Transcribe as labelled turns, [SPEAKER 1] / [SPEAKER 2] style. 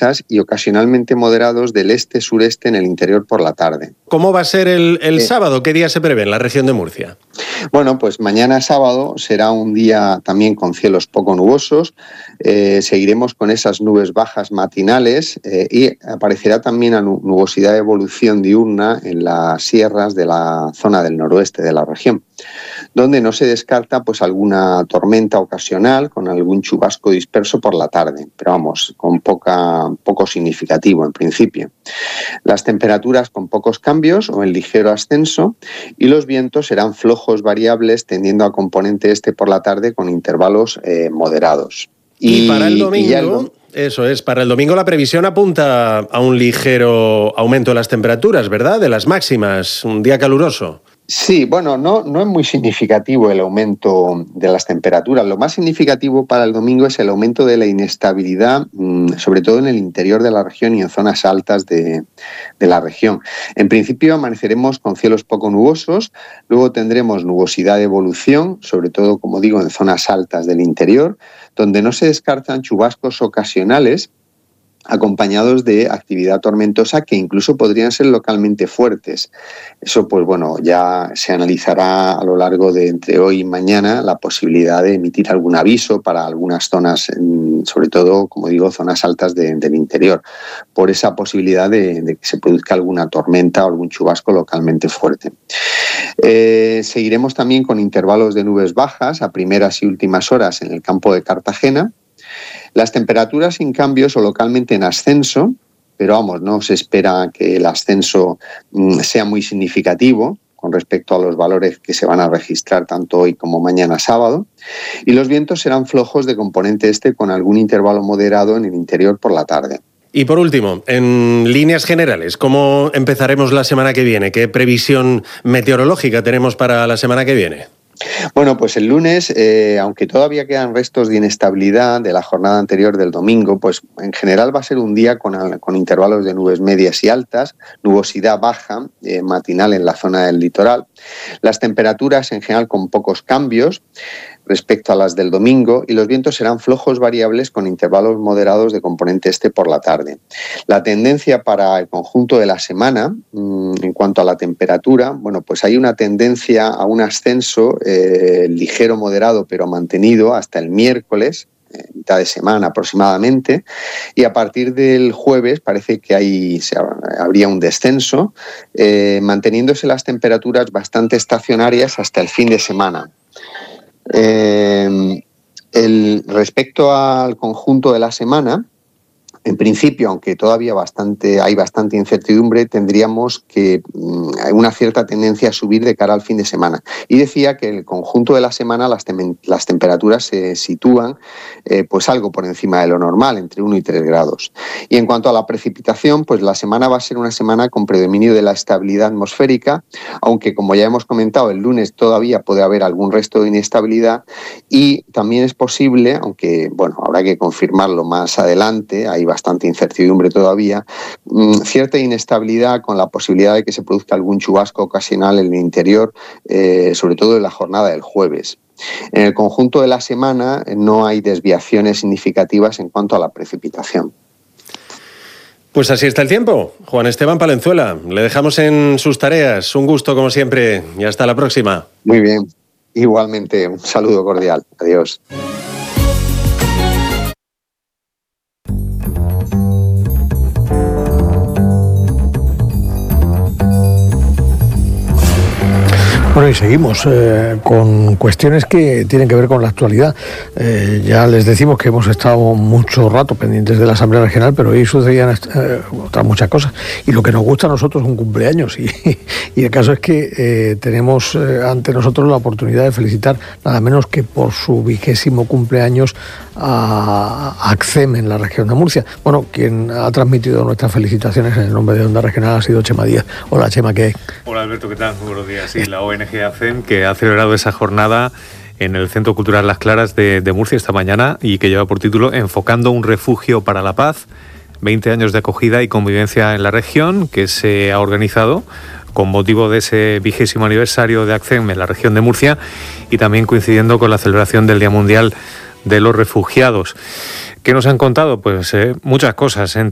[SPEAKER 1] intensas y ocasionalmente moderados del este-sureste en el interior por la tarde.
[SPEAKER 2] ¿Cómo va a ser el sábado? ¿Qué día se prevé en la región de Murcia?
[SPEAKER 1] Bueno, pues mañana sábado será un día también con cielos poco nubosos. Seguiremos con esas nubes bajas matinales y aparecerá también la nubosidad de evolución diurna en las sierras de la zona del noroeste de la región, donde no se descarta pues alguna tormenta ocasional con algún chubasco disperso por la tarde, pero vamos, con poco significativo en principio. Las temperaturas con pocos cambios o en ligero ascenso y los vientos serán flojos variables tendiendo a componente este por la tarde con intervalos moderados.
[SPEAKER 2] Y para el domingo, eso es, para el domingo la previsión apunta a un ligero aumento de las temperaturas, ¿verdad? De las máximas, un día caluroso.
[SPEAKER 1] Sí, bueno, no es muy significativo el aumento de las temperaturas. Lo más significativo para el domingo es el aumento de la inestabilidad, sobre todo en el interior de la región y en zonas altas de la región. En principio amaneceremos con cielos poco nubosos, luego tendremos nubosidad de evolución, sobre todo, como digo, en zonas altas del interior, donde no se descartan chubascos ocasionales, acompañados de actividad tormentosa que incluso podrían ser localmente fuertes. Eso, pues bueno, ya se analizará a lo largo de entre hoy y mañana la posibilidad de emitir algún aviso para algunas zonas, sobre todo, como digo, zonas altas del interior, por esa posibilidad de que se produzca alguna tormenta o algún chubasco localmente fuerte. Seguiremos también con intervalos de nubes bajas a primeras y últimas horas en el campo de Cartagena. Las temperaturas sin cambios o localmente en ascenso, pero vamos, no se espera que el ascenso sea muy significativo con respecto a los valores que se van a registrar tanto hoy como mañana sábado. Y los vientos serán flojos de componente este con algún intervalo moderado en el interior por la tarde.
[SPEAKER 2] Y por último, en líneas generales, ¿cómo empezaremos la semana que viene? ¿Qué previsión meteorológica tenemos para la semana que viene?
[SPEAKER 1] Bueno, pues el lunes, aunque todavía quedan restos de inestabilidad de la jornada anterior del domingo, pues en general va a ser un día con intervalos de nubes medias y altas, nubosidad baja matinal en la zona del litoral. Las temperaturas en general con pocos cambios respecto a las del domingo y los vientos serán flojos variables con intervalos moderados de componente este por la tarde. La tendencia para el conjunto de la semana, en cuanto a la temperatura, bueno, pues hay una tendencia a un ascenso ligero, moderado, pero mantenido hasta el miércoles, mitad de semana aproximadamente, y a partir del jueves parece que habría un descenso, manteniéndose las temperaturas bastante estacionarias hasta el fin de semana. Respecto al conjunto de la semana, en principio, aunque todavía hay bastante incertidumbre, tendríamos una cierta tendencia a subir de cara al fin de semana. Y decía que el conjunto de la semana las temperaturas se sitúan pues algo por encima de lo normal, entre 1 y 3 grados. Y en cuanto a la precipitación, pues la semana va a ser una semana con predominio de la estabilidad atmosférica, aunque como ya hemos comentado, el lunes todavía puede haber algún resto de inestabilidad y también es posible, aunque bueno, habrá que confirmarlo más adelante, hay bastante incertidumbre todavía, cierta inestabilidad con la posibilidad de que se produzca algún chubasco ocasional en el interior, sobre todo en la jornada del jueves. En el conjunto de la semana no hay desviaciones significativas en cuanto a la precipitación.
[SPEAKER 2] Pues así está el tiempo. Juan Esteban Palenzuela, le dejamos en sus tareas. Un gusto como siempre y hasta la próxima.
[SPEAKER 1] Muy bien, igualmente un saludo cordial. Adiós.
[SPEAKER 3] Bueno, y seguimos con cuestiones que tienen que ver con la actualidad. Ya les decimos que hemos estado mucho rato pendientes de la Asamblea Regional, pero hoy sucedían otras muchas cosas. Y lo que nos gusta a nosotros es un cumpleaños. Y el caso es que tenemos ante nosotros la oportunidad de felicitar nada menos que por su 20º cumpleaños a ACCEM en la región de Murcia. Bueno, quien ha transmitido nuestras felicitaciones en el nombre de Onda Regional ha sido Chema Díaz. Hola, Chema, ¿qué hay?
[SPEAKER 4] Hola, Alberto, ¿qué tal? Muy buenos días. Sí, la ONG ACCEM, que ha celebrado esa jornada en el Centro Cultural Las Claras de Murcia esta mañana y que lleva por título Enfocando un refugio para la paz, 20 años de acogida y convivencia en la región, que se ha organizado con motivo de ese 20º aniversario de ACCEM en la región de Murcia y también coincidiendo con la celebración del Día Mundial de los Refugiados. ¿Qué nos han contado? Pues muchas cosas.